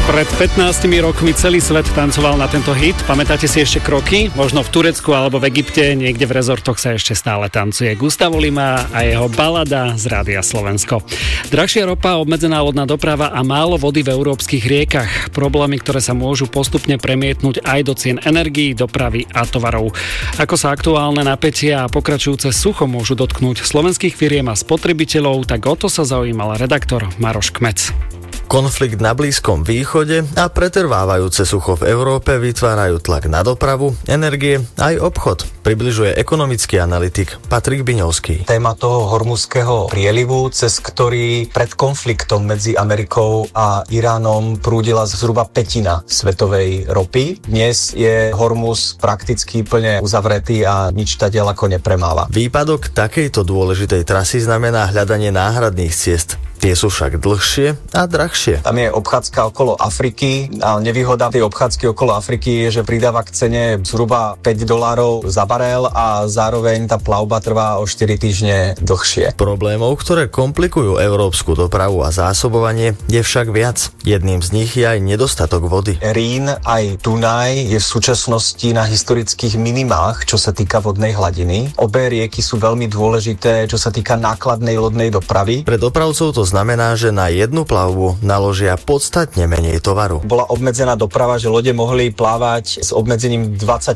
Pred 15 rokmi celý svet tancoval na tento hit. Pamätáte si ešte kroky? Možno v Turecku alebo v Egypte, niekde v rezortoch sa ešte stále tancuje. Gustavo Lima a jeho balada z Rádia Slovensko. Drahšia ropa, obmedzená lodná doprava a málo vody v európskych riekach. Problémy, ktoré sa môžu postupne premietnúť aj do cien energií, dopravy a tovarov. Ako sa aktuálne napätia a pokračujúce sucho môžu dotknúť slovenských firiem a spotrebiteľov, tak o to sa zaujímal redaktor Maroš Kmec. Konflikt na Blízkom východe a pretrvávajúce sucho v Európe vytvárajú tlak na dopravu, energie aj obchod, približuje ekonomický analytik Patrik Biňovský. Téma toho hormuzského prielivu, cez ktorý pred konfliktom medzi Amerikou a Iránom prúdila zhruba pätina svetovej ropy. Dnes je Hormuz prakticky plne uzavretý a nič tadiaľ ako nepremáva. Výpadok takejto dôležitej trasy znamená hľadanie náhradných ciest. Tie sú však dlhšie a drahšie. Tam je obchádzka okolo Afriky a nevýhoda tej obchádzky okolo Afriky je, že pridáva k cene zhruba $5 za barel a zároveň tá plavba trvá o 4 týždne dlhšie. Problémov, ktoré komplikujú európsku dopravu a zásobovanie, je však viac. Jedným z nich je aj nedostatok vody. Rín aj Dunaj je v súčasnosti na historických minimách, čo sa týka vodnej hladiny. Obe rieky sú veľmi dôležité, čo sa týka nákladnej lodnej dopravy. Pre dopravcov to znamená, že na jednu plavbu naložia podstatne menej tovaru. Bola obmedzená doprava, že lode mohli plávať s obmedzením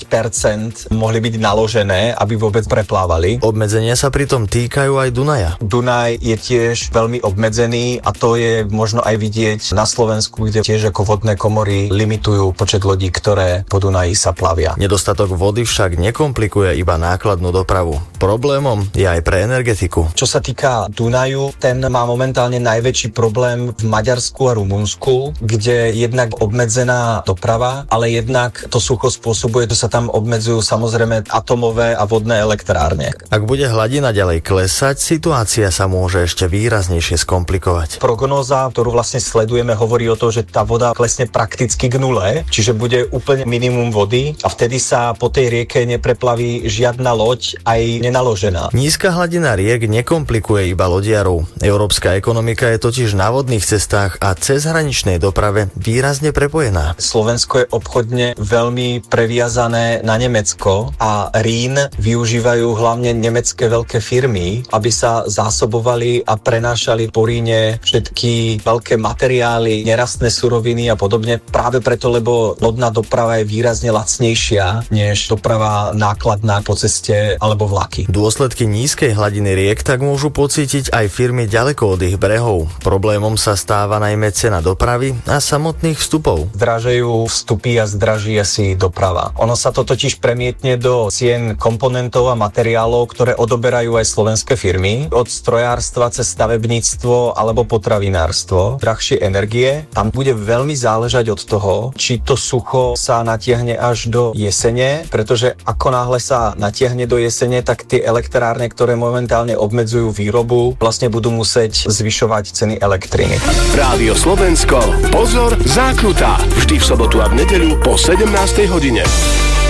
20%, mohli byť naložené, aby vôbec preplávali. Obmedzenia sa pritom týkajú aj Dunaja. Dunaj je tiež veľmi obmedzený a to je možno aj vidieť na Slovensku, kde tiež ako vodné komory limitujú počet lodí, ktoré po Dunaji sa plavia. Nedostatok vody však nekomplikuje iba nákladnú dopravu. Problémom je aj pre energetiku. Čo sa týka Dunaju, ten má momentálne najväčší problém v Maďarsku a Rumunsku, kde jednak obmedzená doprava, ale jednak to sucho spôsobuje, že sa tam obmedzujú samozrejme atomové a vodné elektrárne. Ak bude hladina ďalej klesať, situácia sa môže ešte výraznejšie skomplikovať. Prognóza, ktorú vlastne sledujeme, hovorí o tom, že tá voda klesne prakticky k nule, čiže bude úplne minimum vody a vtedy sa po tej rieke nepreplaví žiadna loď aj nenaložená. Nízka hladina riek nekomplikuje iba lodiarov. Európska ekonomika je totiž na vodných cestách a cezhraničnej doprave výrazne prepojená. Slovensko je obchodne veľmi previazané na Nemecko a Rín využívajú hlavne nemecké veľké firmy, aby sa zásobovali a prenášali po Ríne všetky veľké materiály, nerastné suroviny a podobne. Práve preto, lebo lodná doprava je výrazne lacnejšia než doprava nákladná po ceste alebo vlaky. Dôsledky nízkej hladiny riek tak môžu pocítiť aj firmy ďaleko od ich brehov. Problémom sa stáva najmä cena dopravy a samotných vstupov. Zdražejú vstupy a zdraží asi doprava. Ono sa to totiž premietne do cien komponentov a materiálov, ktoré odoberajú aj slovenské firmy. Od strojárstva cez stavebníctvo alebo potravinárstvo. Drahšie energie. Tam bude veľmi záležať od toho, či to sucho sa natiahne až do jesene, pretože ako náhle sa natiahne do jesene, tak tie elektrárne, ktoré momentálne obmedzujú výrobu, vlastne budú musieť zvyšovať ceny elektriny. Rádio Slovensko. Pozor, zákruta. Vždy v sobotu a v nedeľu po 17. hodine.